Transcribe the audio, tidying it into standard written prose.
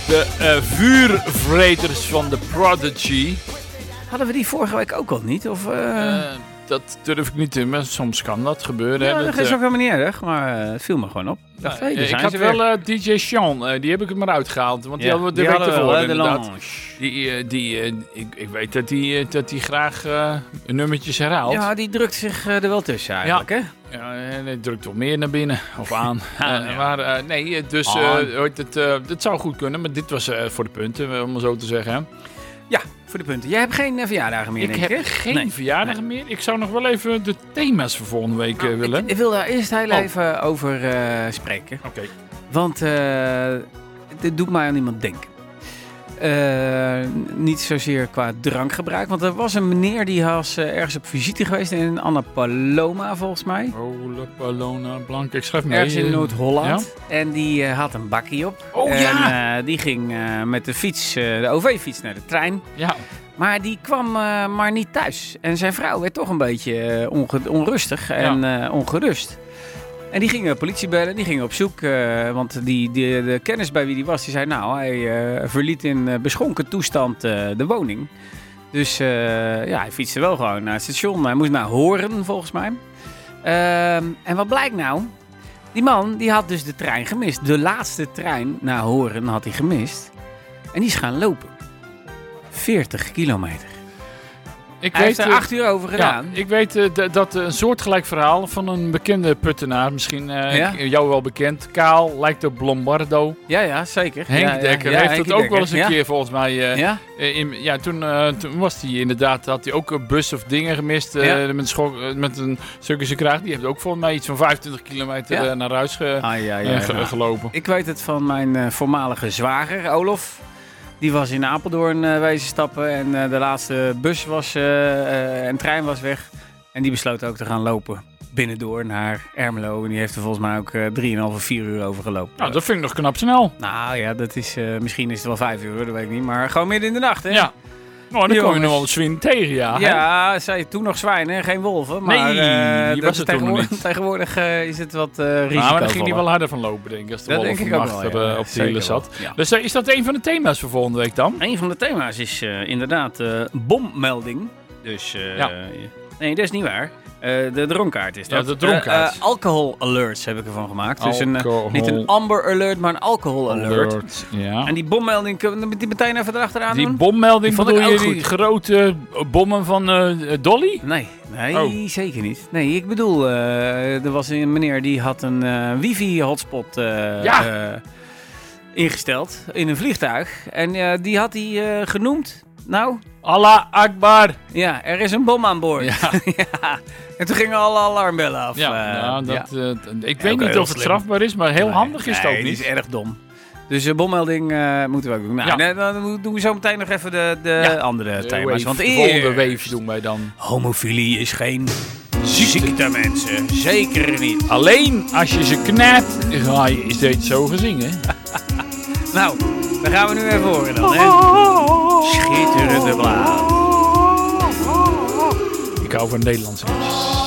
De vuurvreters van de Prodigy. Hadden we die vorige week ook al niet? Of, Dat durf ik niet in, maar soms kan dat gebeuren. ja, hè, dat is ook helemaal niet erg, maar het viel me gewoon op. Ik dacht, hey, daar ik zijn had ze weer. wel DJ Sean, die heb ik er maar uitgehaald. Want die hadden we de week hadden we ervoor wel, hè, de inderdaad. lounge. Ik weet dat die graag nummertjes herhaalt. Ja, die drukt zich er wel tussen eigenlijk, hè? Ja, en hij drukt toch meer naar binnen of aan. Ja. Maar nee, dus het zou goed kunnen. Maar dit was voor de punten, om het zo te zeggen. Hè. Ja, voor de punten. Jij hebt geen verjaardagen meer, Ik denk heb hè? geen verjaardagen meer. Ik zou nog wel even de thema's voor volgende week willen. Ik wil daar eerst heel even over spreken. Oké. Want dit doet mij aan iemand denken. Niet zozeer qua drankgebruik. Want er was een meneer die was ergens op visite geweest in Anna Paloma, volgens mij. Ola Palona Blanca, ik schrijf mee. Ergens in Noord-Holland. Ja? En die had een bakkie op. Oh, en ja! die ging met de fiets, de OV-fiets naar de trein. Ja. Maar die kwam maar niet thuis. En zijn vrouw werd toch een beetje onrustig en ongerust. En die ging de politie bellen, die ging op zoek. Want de kennis bij wie die was, die zei nou, hij verliet in beschonken toestand de woning. Dus hij fietste wel gewoon naar het station. Hij moest naar Horen, volgens mij. En wat blijkt nou? Die man die had dus de trein gemist. De laatste trein naar Horen had hij gemist. En die is gaan lopen. 40 kilometer. Hij heeft er 8 uur over gedaan. Ja, ik weet dat een soortgelijk verhaal van een bekende puttenaar, misschien jou wel bekend. Kaal, lijkt op Lombardo. Ja, zeker. Henk Dekker heeft Henk het ook Dekker. wel eens een keer volgens mij. Toen Was hij inderdaad, had hij ook een bus of dingen gemist met een stukje zijn kraag. Die heeft ook volgens mij iets van 25 kilometer naar huis gelopen. Ik weet het van mijn voormalige zwager, Olof. Die was in Apeldoorn wezen stappen en de laatste bus en trein was weg. En die besloot ook te gaan lopen binnendoor naar Ermelo. En die heeft er volgens mij ook 3,5 of 4 uur over gelopen. Nou, dat vind ik nog knap snel. Nou ja, dat is, misschien is het wel 5 uur, dat weet ik niet. Maar gewoon midden in de nacht, hè? Ja. Nou, dan kom je nog wel wat zwin tegen, Ja, zei toen nog zwijnen, geen wolven. Maar die was het tegenwoordig is het wat risico. Maar dan ging hij wel harder van lopen, denk ik. Als de wolf van achter op de hielen zat. Ja. Dus is dat een van de thema's voor volgende week dan? Een van de thema's is inderdaad bommelding. Dus nee, dat is niet waar. De dronkaart is dat. Ja, de dronkaart. Alcohol alerts heb ik ervan gemaakt. Dus niet een amber alert, maar een alcohol alert. Ja. En die bommelding, kunnen we die meteen even erachteraan doen? Die bommelding, bedoel je die grote bommen van Dolly? Nee, zeker niet. Nee, ik bedoel, er was een meneer die had een wifi-hotspot ingesteld in een vliegtuig. En die had hij genoemd. Nou? Allah Akbar. Ja, er is een bom aan boord. Ja. Ja. En toen gingen alle alarmbellen af. Ik weet niet of het strafbaar is, maar heel handig is het ook niet. Nee, het is erg dom. Dus bommelding moeten we ook doen. Nou, dan doen we zo meteen nog even de andere thema's. Want de volgende wave doen wij dan. Homofilie is geen ziekte, mensen. Zeker niet. Alleen als je ze knapt, ga je steeds zo gezingen. Nou, daar gaan we nu even horen dan, hè. Schitterende blaad. Ik hou van Nederlandse liedjes.